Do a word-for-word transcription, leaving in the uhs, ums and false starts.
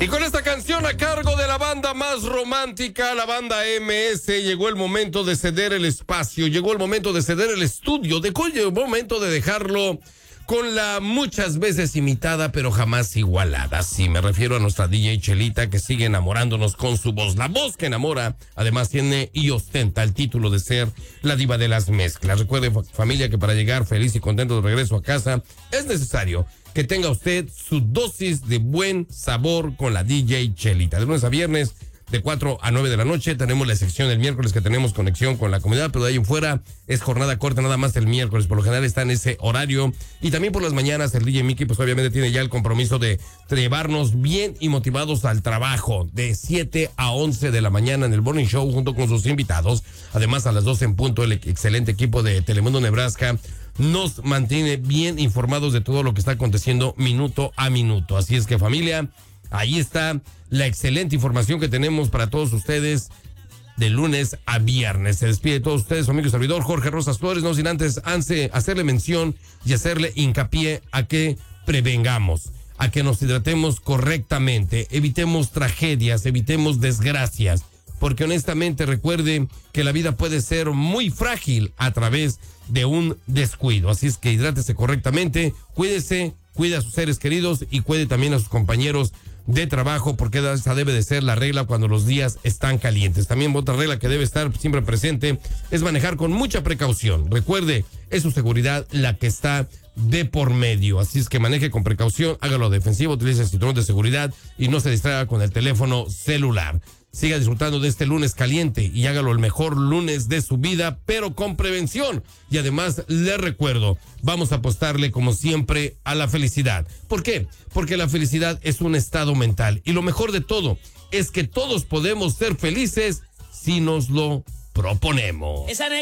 Y con esta canción a cargo de la banda más romántica, la banda M S, llegó el momento de ceder el espacio, llegó el momento de ceder el estudio, llegó el momento de dejarlo con la muchas veces imitada pero jamás igualada. Sí, me refiero a nuestra D J Chelita, que sigue enamorándonos con su voz. La voz que enamora, además tiene y ostenta el título de ser la diva de las mezclas. Recuerde, familia, que para llegar feliz y contento de regreso a casa es necesario que tenga usted su dosis de buen sabor con la D J Chelita. De lunes a viernes, de cuatro a nueve de la noche, tenemos la sección del miércoles que tenemos conexión con la comunidad, pero de ahí en fuera es jornada corta nada más el miércoles, por lo general está en ese horario. Y también por las mañanas el D J Mickey pues obviamente tiene ya el compromiso de llevarnos bien y motivados al trabajo, de siete a once de la mañana en el Morning Show junto con sus invitados. Además, a las doce en punto, el excelente equipo de Telemundo Nebraska nos mantiene bien informados de todo lo que está aconteciendo minuto a minuto. Así es que, familia, ahí está la excelente información que tenemos para todos ustedes de lunes a viernes. Se despide de todos ustedes su amigo y servidor Jorge Rosas Flores, no sin antes hacerle mención y hacerle hincapié a que prevengamos, a que nos hidratemos correctamente, evitemos tragedias, evitemos desgracias, porque honestamente recuerde que la vida puede ser muy frágil a través de un descuido. Así es que hidrátese correctamente, cuídese, cuide a sus seres queridos y cuide también a sus compañeros de trabajo, porque esa debe de ser la regla cuando los días están calientes. También otra regla que debe estar siempre presente es manejar con mucha precaución. Recuerde, es su seguridad la que está de por medio. Así es que maneje con precaución, hágalo defensivo, utilice el cinturón de seguridad y no se distraiga con el teléfono celular. Siga disfrutando de este lunes caliente y hágalo el mejor lunes de su vida, pero con prevención. Y además, le recuerdo, vamos a apostarle como siempre a la felicidad. ¿Por qué? Porque la felicidad es un estado mental. Y lo mejor de todo es que todos podemos ser felices si nos lo proponemos. Esa